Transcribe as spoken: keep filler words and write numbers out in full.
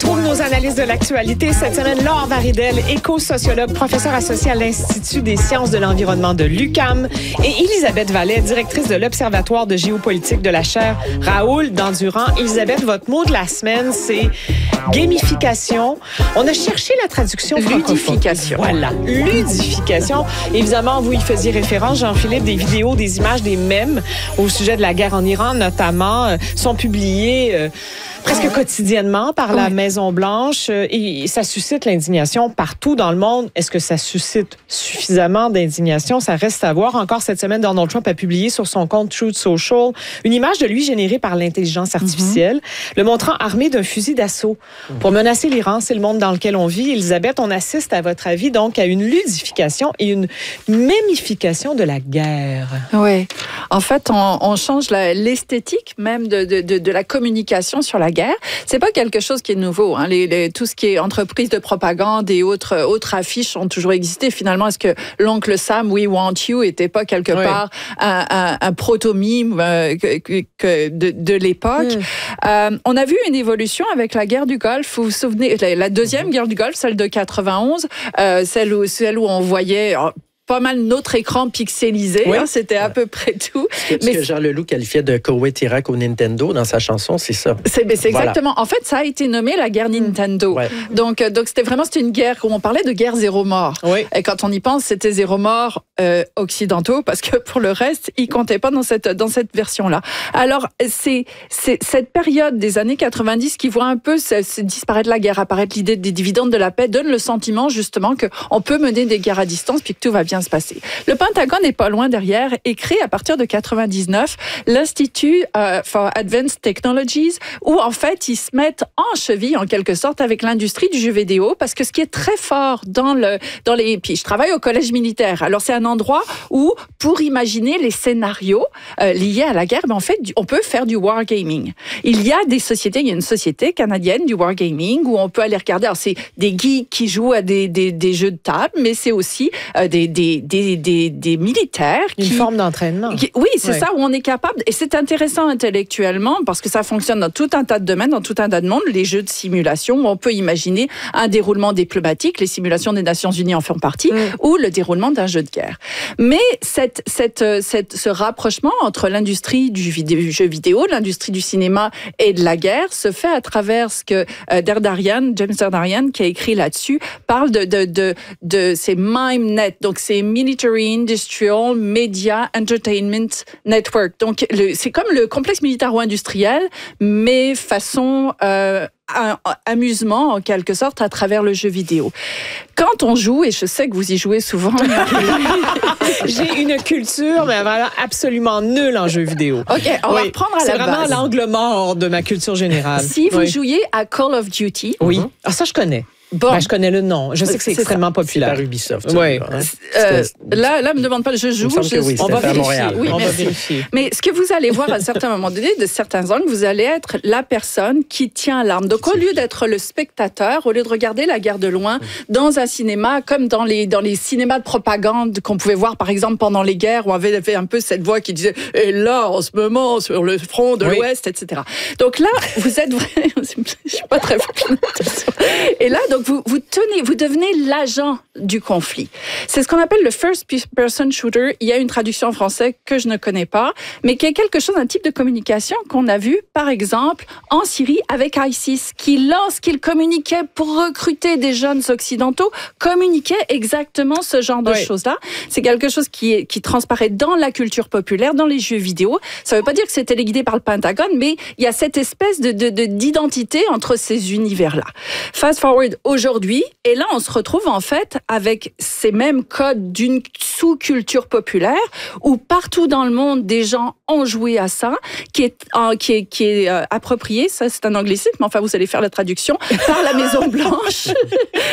Pour nos analyses de l'actualité, cette semaine, Laure Varidel, éco-sociologue, professeure associée à l'Institut des sciences de l'environnement de l'U Q A M, et Elisabeth Vallet, directrice de l'Observatoire de géopolitique de la chaire Raoul d'Endurant. Elisabeth, votre mot de la semaine, c'est gamification. On a cherché la traduction ludification. Voilà, ludification. Évidemment, vous y faisiez référence, Jean-Philippe, des vidéos, des images, des mèmes au sujet de la guerre en Iran, notamment, euh, sont publiés euh, presque ouais. quotidiennement par la ouais. Maison-Blanche euh, et ça suscite l'indignation partout dans le monde. Est-ce que ça suscite suffisamment d'indignation? Ça reste à voir. Encore cette semaine, Donald Trump a publié sur son compte Truth Social une image de lui générée par l'intelligence artificielle, mm-hmm. le montrant armé d'un fusil d'assaut pour menacer l'Iran. C'est le monde dans lequel on vit. Elisabeth, on assiste, à votre avis, donc à une ludification et une mémification de la guerre. Oui. En fait, on, on change la, l'esthétique même de, de, de, de la communication sur la guerre. C'est pas quelque chose qui est nouveau. Hein. Les, les, tout ce qui est entreprise de propagande et autres, autres affiches ont toujours existé. Finalement, est-ce que l'oncle Sam, We Want You, était pas quelque oui. part un, un, un proto-mime euh, que, que de, de l'époque? Mm. Euh, on a vu une évolution avec la guerre du Golfe. Vous vous souvenez, la, la deuxième guerre du Golfe, celle de quatre-vingt-onze, euh, celle où, celle où on voyait... Oh, pas mal notre écran pixelisé, oui. hein, c'était à peu près tout. Ce que, mais ce que Jean Leloup qualifiait de Koweït Irak au Nintendo dans sa chanson, c'est ça. C'est, ben c'est voilà. exactement. En fait, ça a été nommé la guerre Nintendo. Ouais. Donc, donc c'était vraiment c'était une guerre où on parlait de guerre zéro mort. Oui. Et quand on y pense, c'était zéro mort euh, occidentaux parce que pour le reste, ils comptaient pas dans cette dans cette version-là. Alors, c'est c'est cette période des années quatre-vingt-dix qui voit un peu c'est, c'est disparaître la guerre, apparaître l'idée des dividendes de la paix, donne le sentiment justement que on peut mener des guerres à distance puis que tout va bien se passer. Le Pentagone n'est pas loin derrière et crée à partir de quatre-vingt-dix-neuf l'Institut uh, for Advanced Technologies où en fait ils se mettent en cheville en quelque sorte avec l'industrie du jeu vidéo parce que ce qui est très fort dans le dans les puis je travaille au collège militaire. Alors c'est un endroit où pour imaginer les scénarios euh, liés à la guerre, ben en fait on peut faire du wargaming. Il y a des sociétés, il y a une société canadienne du wargaming où on peut aller regarder. Alors c'est des geeks qui jouent à des des, des jeux de table, mais c'est aussi euh, des des des Des, des militaires. Une qui, forme d'entraînement. Qui, oui, c'est ouais. ça, où on est capable, et c'est intéressant intellectuellement, parce que ça fonctionne dans tout un tas de domaines, dans tout un tas de mondes, les jeux de simulation, où on peut imaginer un déroulement diplomatique, les simulations des Nations Unies en font partie, mm. ou le déroulement d'un jeu de guerre. Mais cette, cette, cette, ce rapprochement entre l'industrie du, vidéo, du jeu vidéo, l'industrie du cinéma et de la guerre se fait à travers ce que euh, Derdarian, James Derdarian, qui a écrit là-dessus, parle de, de, de, de ces MIMEnet, donc ces Military Industrial Media Entertainment Network. Donc, le, c'est comme le complexe militaro-industriel, mais façon euh, un, un amusement, en quelque sorte, à travers le jeu vidéo. Quand on joue, et je sais que vous y jouez souvent... J'ai une culture, mais voilà, absolument nulle en jeu vidéo. OK, on oui. va reprendre à c'est la base. C'est vraiment l'angle mort de ma culture générale. Si vous oui. jouiez à Call of Duty... Oui. Mm-hmm. Ah, ça, je connais. Bon. Ben, je connais le nom. Je sais que c'est, c'est extrêmement ça. populaire. C'est par Ubisoft. Oui. Hein? Euh, là, là, me demande pas. Je joue. Je, oui, on va vérifier. Montréal. Oui, on merci. va vérifier. Mais ce que vous allez voir à un certain moment donné, de certains angles, vous allez être la personne qui tient l'arme. Donc, au lieu d'être le spectateur, au lieu de regarder la guerre de loin mmh. dans un cinéma, comme dans les dans les cinémas de propagande qu'on pouvait voir, par exemple, pendant les guerres, où on avait fait un peu cette voix qui disait « Et là, en ce moment, sur le front de oui. l'Ouest, et cetera » Donc là, vous êtes vrai. Je suis pas très forte. Et là, donc vous vous tenez. Vous devenez l'agent du conflit. C'est ce qu'on appelle le first person shooter. Il y a une traduction en français que je ne connais pas, mais qui est quelque chose, un type de communication qu'on a vu, par exemple, en Syrie avec ISIS, qui, lorsqu'il communiquait pour recruter des jeunes occidentaux, communiquait exactement ce genre de oui. choses-là. C'est quelque chose qui, est, qui transparaît dans la culture populaire, dans les jeux vidéo. Ça ne veut pas dire que c'était guidé par le Pentagone, mais il y a cette espèce de, de, de, d'identité entre ces univers-là. Fast forward aujourd'hui, et là, on se retrouve en fait avec ces mêmes codes d'une sous-culture populaire où partout dans le monde, des gens ont joué à ça, qui est, euh, qui est, qui est euh, approprié, ça c'est un anglicisme, mais enfin vous allez faire la traduction, par la Maison-Blanche.